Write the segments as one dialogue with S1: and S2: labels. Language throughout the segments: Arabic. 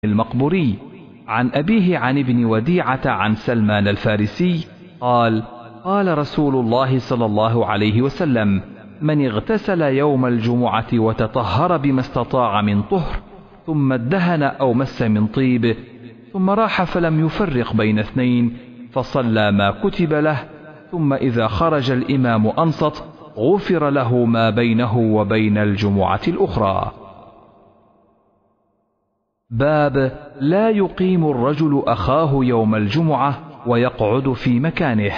S1: المقبوري عن أبيه عن ابن وديعة عن سلمان الفارسي قال: قال رسول الله صلى الله عليه وسلم: من اغتسل يوم الجمعة وتطهر بما استطاع من طهر ثم ادهن أو مس من طيب ثم راح فلم يفرق بين اثنين فصلى ما كتب له ثم إذا خرج الإمام أنصت غفر له ما بينه وبين الجمعة الأخرى. باب لا يقيم الرجل أخاه يوم الجمعة ويقعد في مكانه.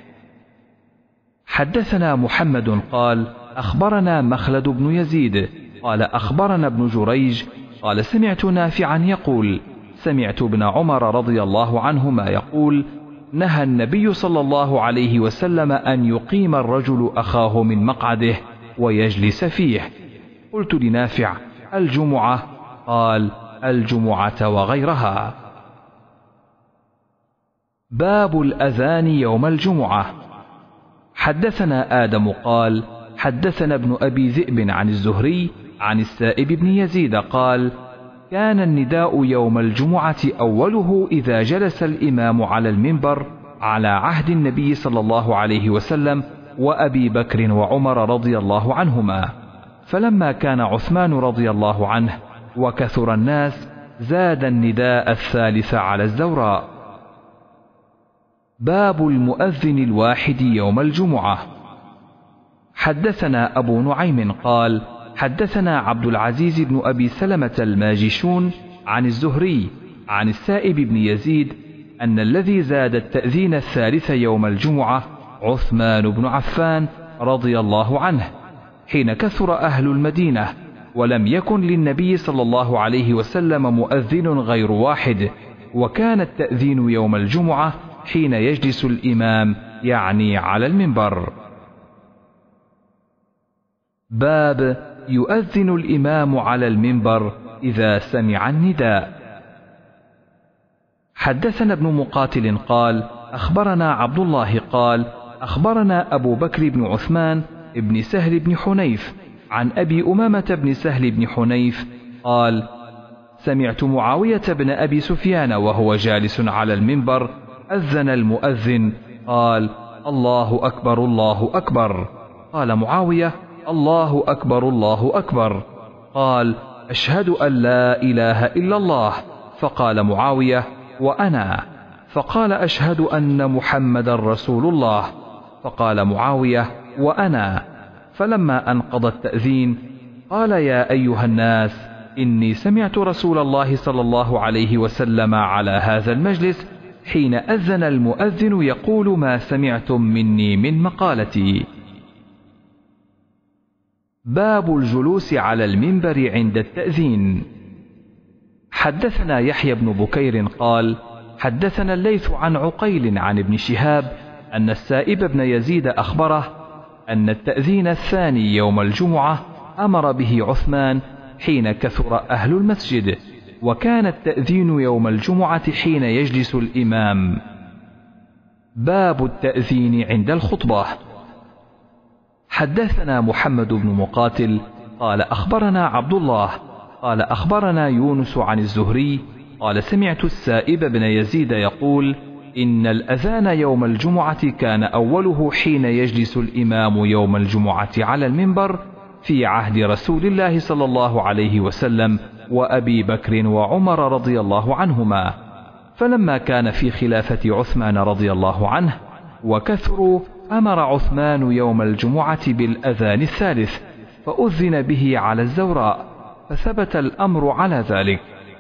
S1: حدثنا محمد قال: أخبرنا مخلد بن يزيد قال: أخبرنا ابن جريج قال: سمعت نافعا يقول: سمعت ابن عمر رضي الله عنهما يقول: نهى النبي صلى الله عليه وسلم أن يقيم الرجل أخاه من مقعده ويجلس فيه. قلت لنافع: الجمعة؟ قال: الجمعة وغيرها. باب الأذان يوم الجمعة. حدثنا آدم قال: حدثنا ابن أبي ذئب عن الزهري عن السائب بن يزيد قال: كان النداء يوم الجمعة أوله إذا جلس الإمام على المنبر على عهد النبي صلى الله عليه وسلم وأبي بكر وعمر رضي الله عنهما، فلما كان عثمان رضي الله عنه وكثر الناس زاد النداء الثالث على الزوراء. باب المؤذن الواحد يوم الجمعة. حدثنا أبو نعيم قال: حدثنا عبد العزيز بن أبي سلمة الماجشون عن الزهري عن السائب بن يزيد أن الذي زاد التأذين الثالث يوم الجمعة عثمان بن عفان رضي الله عنه حين كثر أهل المدينة ولم يكن للنبي صلى الله عليه وسلم مؤذن غير واحد، وكان التأذين يوم الجمعة حين يجلس الإمام يعني على المنبر. باب يؤذن الإمام على المنبر إذا سمع النداء. حدثنا ابن مقاتل قال: أخبرنا عبد الله قال: أخبرنا أبو بكر بن عثمان ابن سهل بن حنيف عن أبي أمامة بن سهل بن حنيف قال: سمعت معاوية بن أبي سفيان وهو جالس على المنبر أذن المؤذن قال: الله أكبر الله أكبر. قال معاوية: الله أكبر الله أكبر. قال: أشهد أن لا إله إلا الله. فقال معاوية: وأنا. فقال: أشهد أن محمد رسول الله. فقال معاوية: وأنا. فلما أنقضى التأذين قال: يا أيها الناس، إني سمعت رسول الله صلى الله عليه وسلم على هذا المجلس حين أذن المؤذن يقول ما سمعتم مني من مقالتي. باب الجلوس على المنبر عند التأذين. حدثنا يحيى بن بكير قال: حدثنا الليث عن عقيل عن ابن شهاب أن السائب بن يزيد أخبره أن التأذين الثاني يوم الجمعة أمر به عثمان حين كثر أهل المسجد، وكان التأذين يوم الجمعة حين يجلس الإمام. باب التأذين عند الخطبة. حدثنا محمد بن مقاتل قال: أخبرنا عبد الله قال: أخبرنا يونس عن الزهري قال: سمعت السائب بن يزيد يقول: إن الأذان يوم الجمعة كان أوله حين يجلس الإمام يوم الجمعة على المنبر في عهد رسول الله صلى الله عليه وسلم وأبي بكر وعمر رضي الله عنهما، فلما كان في خلافة عثمان رضي الله عنه وكثروا أمر عثمان يوم الجمعة بالأذان الثالث فأذن به على الزوراء، فثبت الأمر على ذلك.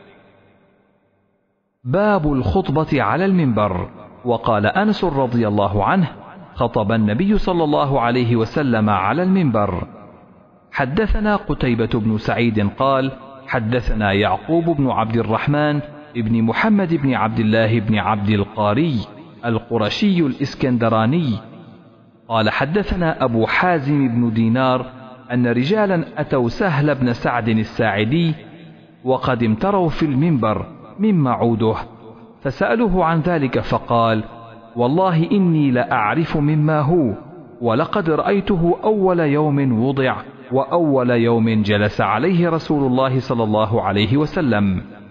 S1: باب الخطبة على المنبر. وقال أنس رضي الله عنه: خطب النبي صلى الله عليه وسلم على المنبر. حدثنا قتيبة بن سعيد قال: حدثنا يعقوب بن عبد الرحمن ابن محمد بن عبد الله بن عبد القاري القرشي الإسكندراني قال: حدثنا أبو حازم بن دينار أن رجالا أتوا سهل بن سعد الساعدي وقد امتروا في المنبر مما عوده، فسألوه عن ذلك فقال: والله إني لأعرف مما هو، ولقد رأيته أول يوم وضع وأول يوم جلس عليه رسول الله صلى الله عليه وسلم.